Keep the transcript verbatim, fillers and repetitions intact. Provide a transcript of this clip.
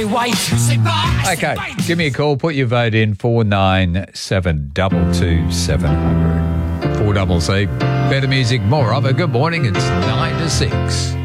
Wait. Sit back. Okay, give me a call. Put your vote in four nine seven two two seven zero zero. four double C. Better music, more of it. Good morning. It's nine to six.